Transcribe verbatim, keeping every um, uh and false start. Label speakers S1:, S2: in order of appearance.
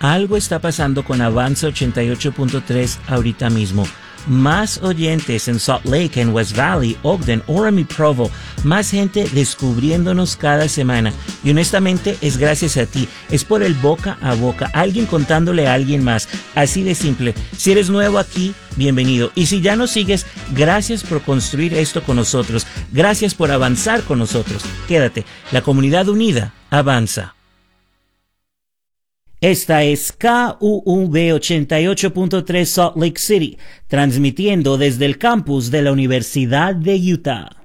S1: Algo está pasando con Avanza ochenta y ocho punto tres ahorita mismo. Más oyentes en Salt Lake, en West Valley, Ogden, Orem y Provo. Más gente descubriéndonos cada semana. Y honestamente es gracias a ti. Es por el boca a boca. Alguien contándole a alguien más. Así de simple. Si eres nuevo aquí, bienvenido. Y si ya nos sigues, gracias por construir esto con nosotros. Gracias por avanzar con nosotros. Quédate. La comunidad unida avanza. Esta es K U U V ochenta y ocho punto tres Salt Lake City, transmitiendo desde el campus de la Universidad de Utah.